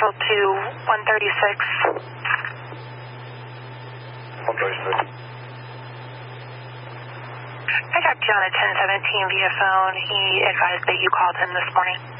scheduled to 136. 136. I got you on a 1017 via phone. He advised that you called him this morning.